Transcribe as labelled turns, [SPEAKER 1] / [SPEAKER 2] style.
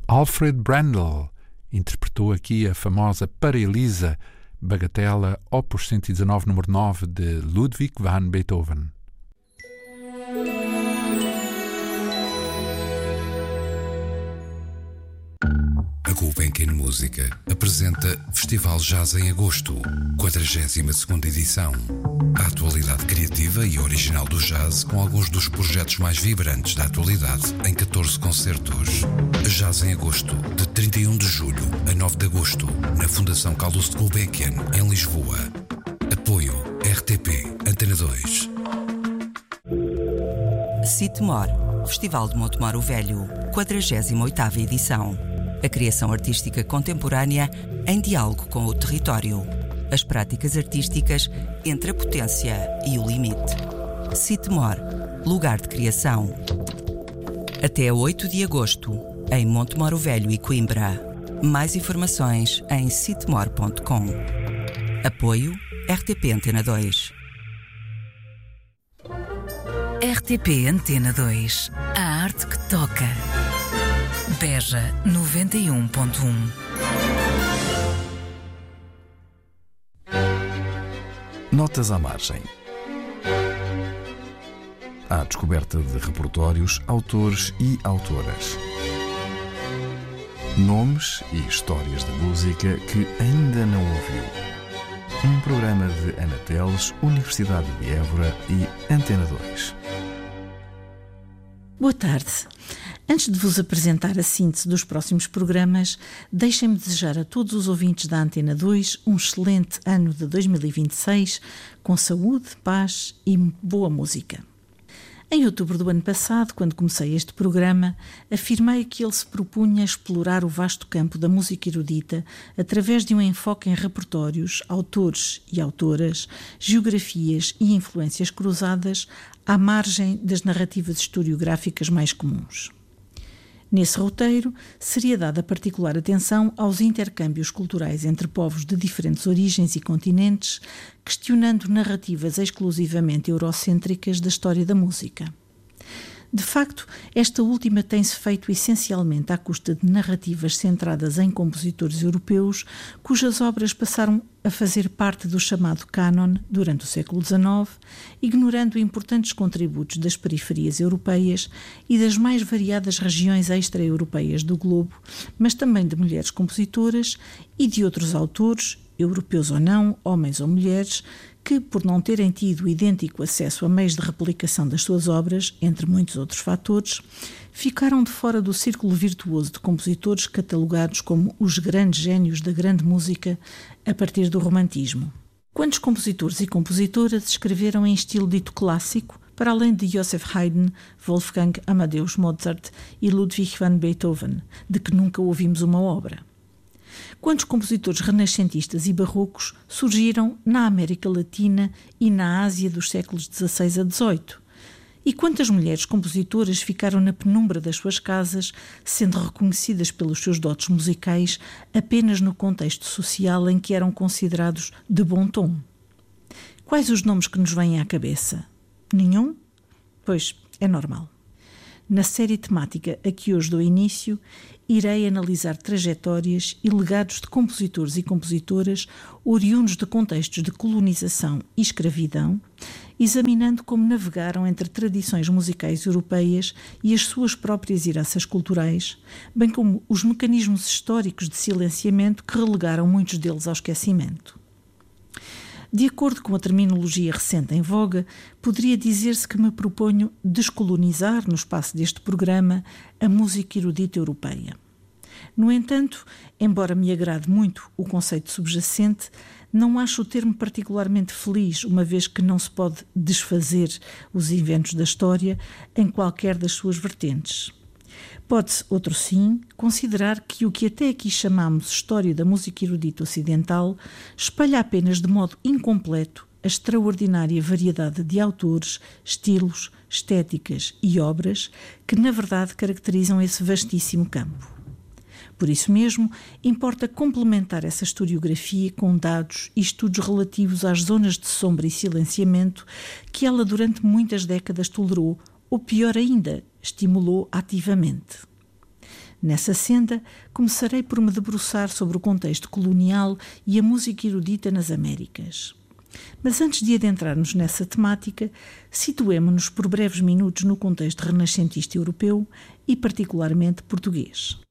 [SPEAKER 1] Alfred Brendel interpretou aqui a famosa Para Elisa, Bagatela, Opus 119, número 9, de Ludwig van Beethoven.
[SPEAKER 2] A Gulbenkian Música apresenta Festival Jazz em Agosto, 42ª edição. A atualidade criativa e original do jazz com alguns dos projetos mais vibrantes da atualidade em 14 concertos. Jazz em Agosto, de 31 de julho a 9 de agosto, na Fundação Carlos de Gulbenkian, em Lisboa. Apoio RTP Antena 2.
[SPEAKER 3] Citemor, Festival de Montemor o Velho, 48ª edição. A criação artística contemporânea em diálogo com o território. As práticas artísticas entre a potência e o limite. Citemor, lugar de criação. Até 8 de agosto, em Montemor o Velho e Coimbra. Mais informações em citemor.com. Apoio RTP Antena 2.
[SPEAKER 4] RTP Antena 2. A arte que toca. Beja 91.1.
[SPEAKER 5] Notas à margem. À descoberta de repertórios, autores e autoras. Nomes e histórias de música que ainda não ouviu. Um programa de Anateles, Universidade de Évora e Antena 2.
[SPEAKER 6] Boa tarde. Antes de vos apresentar a síntese dos próximos programas, deixem-me desejar a todos os ouvintes da Antena 2 um excelente ano de 2026, com saúde, paz e boa música. Em outubro do ano passado, quando comecei este programa, afirmei que ele se propunha explorar o vasto campo da música erudita através de um enfoque em repertórios, autores e autoras, geografias e influências cruzadas à margem das narrativas historiográficas mais comuns. Nesse roteiro, seria dada particular atenção aos intercâmbios culturais entre povos de diferentes origens e continentes, questionando narrativas exclusivamente eurocêntricas da história da música. De facto, esta última tem-se feito essencialmente à custa de narrativas centradas em compositores europeus, cujas obras passaram a fazer parte do chamado cânon durante o século XIX, ignorando importantes contributos das periferias europeias e das mais variadas regiões extra-europeias do globo, mas também de mulheres compositoras e de outros autores, europeus ou não, homens ou mulheres, que, por não terem tido idêntico acesso a meios de replicação das suas obras, entre muitos outros fatores, ficaram de fora do círculo virtuoso de compositores catalogados como os grandes génios da grande música a partir do romantismo. Quantos compositores e compositoras escreveram em estilo dito clássico, para além de Joseph Haydn, Wolfgang Amadeus Mozart e Ludwig van Beethoven, de que nunca ouvimos uma obra? Quantos compositores renascentistas e barrocos surgiram na América Latina e na Ásia dos séculos XVI a XVIII? E quantas mulheres compositoras ficaram na penumbra das suas casas, sendo reconhecidas pelos seus dotes musicais apenas no contexto social em que eram considerados de bom tom? Quais os nomes que nos vêm à cabeça? Nenhum? Pois, é normal. Na série temática a que hoje dou início, irei analisar trajetórias e legados de compositores e compositoras oriundos de contextos de colonização e escravidão, examinando como navegaram entre tradições musicais europeias e as suas próprias heranças culturais, bem como os mecanismos históricos de silenciamento que relegaram muitos deles ao esquecimento. De acordo com a terminologia recente em voga, poderia dizer-se que me proponho descolonizar, no espaço deste programa, a música erudita europeia. No entanto, embora me agrade muito o conceito subjacente, não acho o termo particularmente feliz, uma vez que não se pode desfazer os eventos da história em qualquer das suas vertentes. Pode-se, outro sim, considerar que o que até aqui chamamos História da Música Erudita Ocidental espalha apenas de modo incompleto a extraordinária variedade de autores, estilos, estéticas e obras que, na verdade, caracterizam esse vastíssimo campo. Por isso mesmo, importa complementar essa historiografia com dados e estudos relativos às zonas de sombra e silenciamento que ela durante muitas décadas tolerou, ou pior ainda, estimulou ativamente. Nessa senda, começarei por me debruçar sobre o contexto colonial e a música erudita nas Américas. Mas antes de adentrarmos nessa temática, situemo-nos por breves minutos no contexto renascentista europeu e particularmente português.